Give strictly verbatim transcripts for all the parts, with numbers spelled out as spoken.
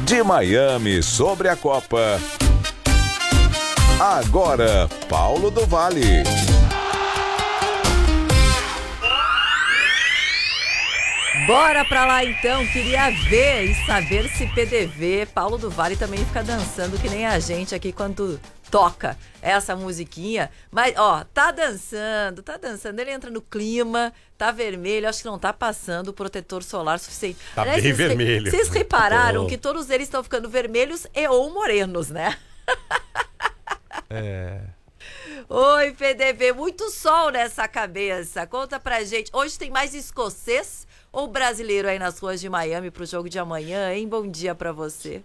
de Miami sobre a Copa. Agora, Paulo do Vale. Bora pra lá então, queria ver e saber se P D V, Paulo do Vale também fica dançando que nem a gente aqui quando toca essa musiquinha. Mas ó, tá dançando, tá dançando, ele entra no clima, tá vermelho, acho que não tá passando o protetor solar suficiente. Tá Aliás, bem vocês, vermelho. Vocês repararam Tô. que todos eles estão ficando vermelhos e ou morenos, né? É... Oi, P D V, muito sol nessa cabeça. Conta pra gente, hoje tem mais escocês ou brasileiro aí nas ruas de Miami pro jogo de amanhã, hein? Bom dia pra você.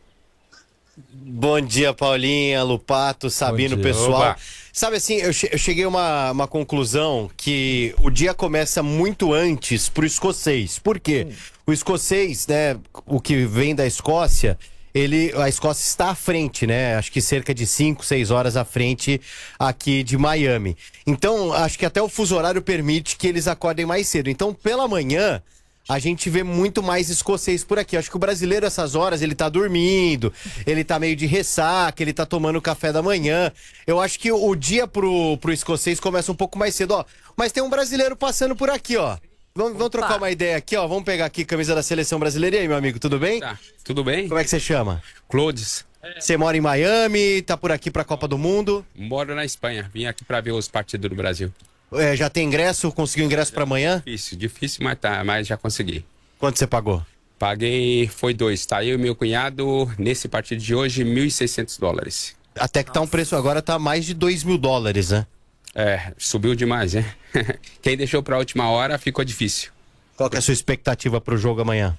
Bom dia, Paulinha, Lupato, Sabino, pessoal. Oba. Sabe assim, eu, che eu cheguei a uma, uma conclusão que o dia começa muito antes pro escocês. Por quê? Hum. O escocês, né, o que vem da Escócia, ele, a Escócia está à frente, né? Acho que cerca de cinco, seis horas à frente aqui de Miami. Então, acho que até o fuso horário permite que eles acordem mais cedo. Então, pela manhã, a gente vê muito mais escocês por aqui. Acho que o brasileiro, essas horas, ele tá dormindo, ele tá meio de ressaca, ele tá tomando café da manhã. Eu acho que o dia pro, pro escocês começa um pouco mais cedo, ó. Mas tem um brasileiro passando por aqui, ó. Vamos, vamos trocar uma ideia aqui, ó. Vamos pegar aqui a camisa da seleção brasileira. E aí, meu amigo, tudo bem? Tá, tudo bem. Como é que você chama? Clodes. Você mora em Miami, tá por aqui pra Copa do Mundo? Moro na Espanha, vim aqui pra ver os partidos do Brasil. É, já tem ingresso? Conseguiu ingresso para amanhã? Difícil, difícil, mas, tá, mas já consegui. Quanto você pagou? Paguei, foi dois, tá? Eu e meu cunhado, nesse partido de hoje, mil e seiscentos dólares. Até que tá um preço agora, tá mais de dois mil dólares, né? É, subiu demais, né? Quem deixou pra última hora, ficou difícil. Qual que é a sua expectativa pro jogo amanhã?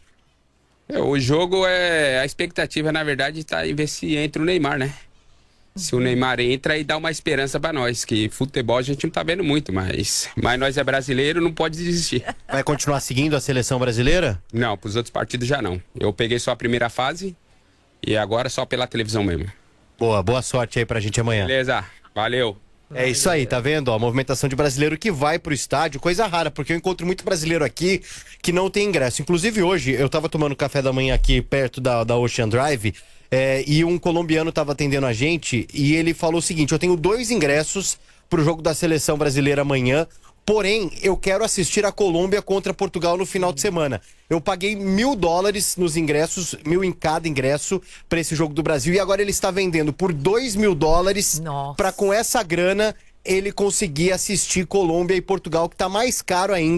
É, o jogo é... A expectativa, na verdade, tá em ver se entra o Neymar, né? Se o Neymar entra e dá uma esperança pra nós, que futebol a gente não tá vendo muito, mas, mas nós é brasileiro, não pode desistir. Vai continuar seguindo a seleção brasileira? Não, pros outros partidos já não. Eu peguei só a primeira fase e agora só pela televisão mesmo. Boa, boa sorte aí pra gente amanhã. Beleza, valeu. É isso aí, tá vendo? Ó, a movimentação de brasileiro que vai pro estádio, coisa rara, porque eu encontro muito brasileiro aqui que não tem ingresso. Inclusive hoje, eu tava tomando café da manhã aqui perto da, da Ocean Drive, é, e um colombiano tava atendendo a gente, e ele falou o seguinte: eu tenho dois ingressos pro jogo da seleção brasileira amanhã, porém, eu quero assistir a Colômbia contra Portugal no final de semana. Eu paguei mil dólares nos ingressos, mil em cada ingresso para esse jogo do Brasil. E agora ele está vendendo por dois mil dólares para com essa grana ele conseguir assistir Colômbia e Portugal, que tá mais caro ainda.